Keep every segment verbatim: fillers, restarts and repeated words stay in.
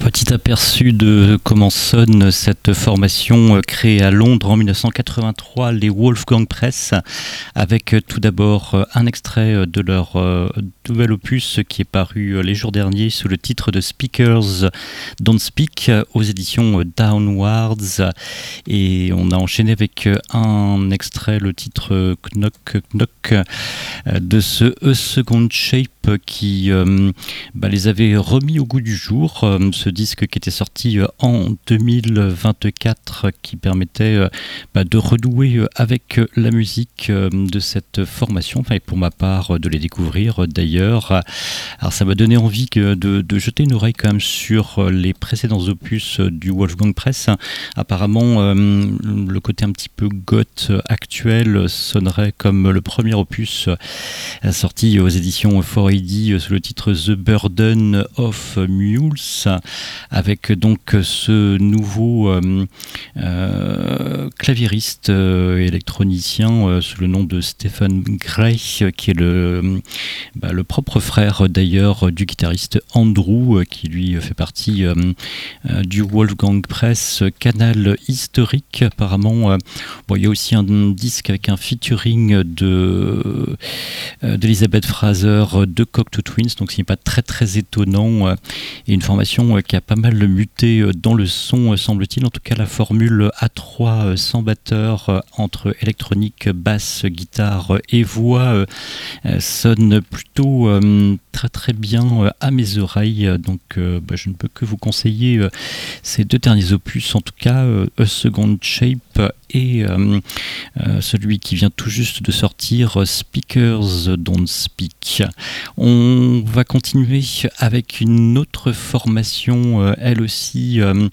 Petit aperçu de comment sonne cette formation créée à Londres en dix-neuf cent quatre-vingt-trois, les Wolfgang Press, avec tout d'abord un extrait de leur nouvel opus qui est paru les jours derniers sous le titre de Speakers Don't Speak aux éditions Downwards. Et on a enchaîné avec un extrait, le titre Knock Knock de ce A Second Shape qui euh, bah, les avait remis au goût du jour. Euh, ce disque qui était sorti euh, en deux mille vingt-quatre, qui permettait euh, bah, de renouer euh, avec la musique euh, de cette formation, enfin, et pour ma part de les découvrir euh, d'ailleurs. Alors ça m'a donné envie que de, de jeter une oreille quand même sur les précédents opus du Wolfgang Press. Apparemment euh, le côté un petit peu goth actuel sonnerait comme le premier opus euh, sorti aux éditions four A D sous le titre The Burden of Mules, avec donc ce nouveau euh, euh, claviériste euh, électronicien euh, sous le nom de Stephen Gray, qui est le, bah, le propre frère d'ailleurs du guitariste Andrew, qui lui fait partie euh, euh, du Wolfgang Press Canal historique. Apparemment, euh, bon, il y a aussi un disque avec un featuring de euh, d'Elizabeth Fraser de Cocteau Twins, donc ce n'est pas très très étonnant, euh, et une formation euh, qui a pas mal muté euh, dans le son, euh, semble-t-il. En tout cas, la formule A trois euh, sans batteur euh, entre électronique, basse, guitare et voix euh, euh, sonne plutôt euh, très très bien euh, à mes oreilles, donc euh, bah, je ne peux que vous conseiller euh, ces deux derniers opus, en tout cas euh, A Second Shape et euh, euh, celui qui vient tout juste de sortir, Speakers Don't Speak. On va continuer avec une autre formation, euh, elle aussi euh,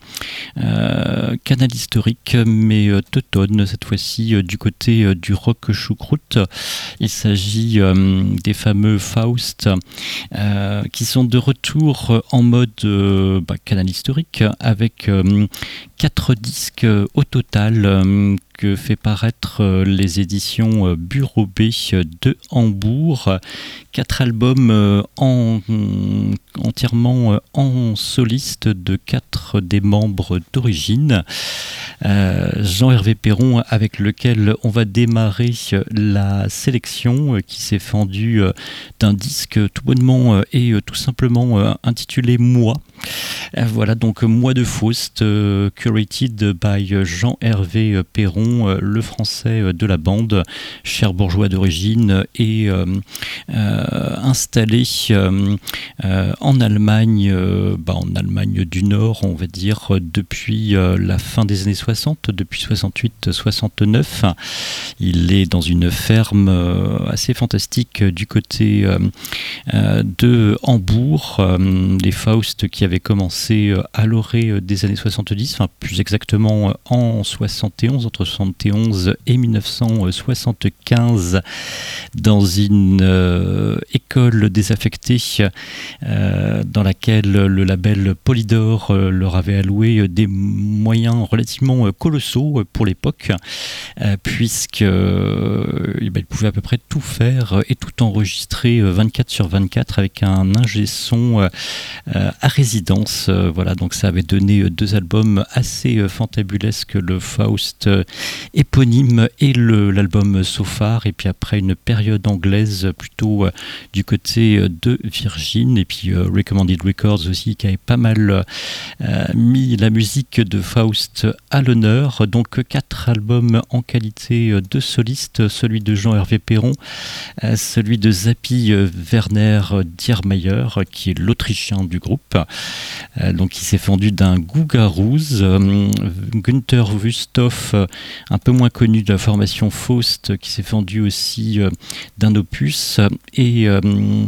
euh, canal historique, mais euh, teutonne, cette fois-ci euh, du côté euh, du rock choucroute. Il s'agit euh, des fameux Faust, euh, qui sont de retour en mode euh, bah, canal historique, avec euh, quatre disques au total, euh, que fait paraître euh, les éditions euh, Bureau B de Hambourg. Quatre albums euh, en, entièrement euh, en soliste de quatre des membres d'origine. Euh, Jean-Hervé Perron, avec lequel on va démarrer la sélection, euh, qui s'est fendue euh, d'un disque tout bonnement euh, et euh, tout simplement euh, intitulé Moi. Euh, voilà, donc Moi de Faust, euh, curated by Jean-Hervé Perron, euh, le français euh, de la bande, cher bourgeois d'origine et euh, euh, installé euh, euh, en Allemagne, euh, bah, en Allemagne du Nord, on va dire, depuis euh, la fin des années soixante, depuis soixante-huit soixante-neuf. Il est dans une ferme euh, assez fantastique du côté euh, euh, de Hambourg, euh, les Faust qui avaient commencé euh, à l'orée des années soixante-dix, enfin plus exactement en soixante et onze, entre soixante et onze et mille neuf cent soixante-quinze, dans une euh, école désaffectée euh, dans laquelle le label Polydor euh, leur avait alloué des moyens relativement colossaux pour l'époque, euh, puisque euh, eh ben, ils pouvaient à peu près tout faire et tout enregistrer vingt-quatre sur vingt-quatre avec un ingé son euh, à résidence. Euh, voilà, donc ça avait donné deux albums assez fantabulesques, le Faust éponyme et le, l'album So Far, et puis après une période anglaise plutôt euh, du côté de Virgin, et puis euh, Recommended Records aussi, qui avait pas mal euh, mis la musique de Faust à l'honneur. Donc quatre albums en qualité de soliste, celui de Jean-Hervé Perron, euh, celui de Zappi Werner Diermeyer, qui est l'Autrichien du groupe, euh, donc qui s'est fendu d'un Gougarouz, euh, Günther Wüsthof, euh, un peu moins connu de la formation Faust, qui s'est fendu aussi euh, d'un opus, et euh,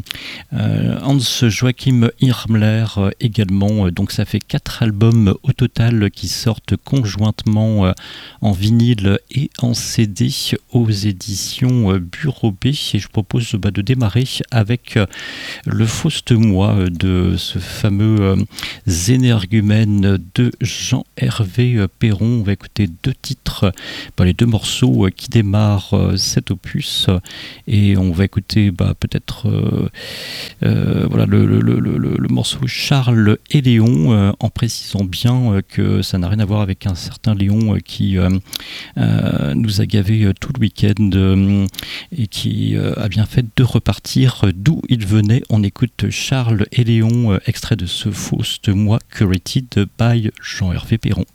euh, Hans Joachim Irmler euh, également. Donc ça fait quatre albums au total qui sortent conjointement euh, en vinyle et en C D aux éditions euh, Bureau B, et je propose bah, de démarrer avec euh, le Faust Moi de ce fameux euh, énergumènes de Jean-Hervé Perron. On va écouter deux titres, bah, les deux morceaux qui démarrent euh, cet opus, et on va écouter bah, peut-être euh, euh, voilà, le, le, le, le, le morceau Charles et Léon, euh, en précisant bien euh, que ça n'a rien à voir avec un certain Léon euh, qui euh, euh, nous a gavé euh, tout le week-end euh, et qui euh, a bien fait de repartir euh, d'où il venait. On écoute Charles et Léon, euh, extrait de ce Faust Moi Curated by Jean-Hervé Perron.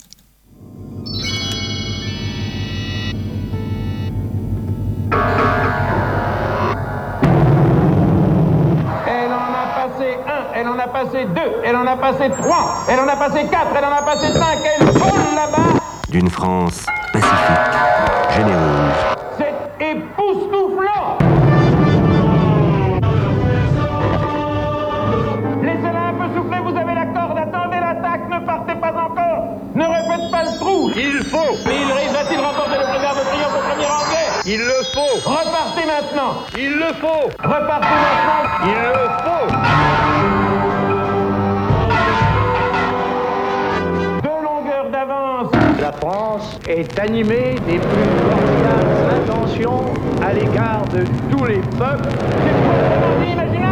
Elle en a passé deux, elle en a passé trois, elle en a passé quatre, elle en a passé cinq, elle vole là-bas. D'une France pacifique, généreuse. C'est époustouflant. Laissez-la un peu souffler, vous avez la corde, attendez l'attaque, ne partez pas encore, ne refaites pas le trou. Il faut. L'île va-t-il remporter le préserve de triomphe au premier anglais? Il le faut. Repartez maintenant. Il le faut. Repartez maintenant. Il le faut. La France est animée des plus cordiales intentions à l'égard de tous les peuples. C'est imaginaire.